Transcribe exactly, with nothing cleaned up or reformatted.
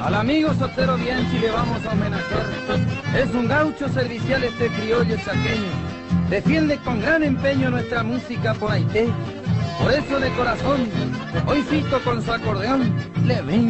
Al amigo Sotero Bianchi le vamos a homenajear. Es un gaucho servicial este criollo chaqueño. Defiende con gran empeño nuestra música por Haití. Por eso de corazón, hoy Fito con su acordeón le vengo.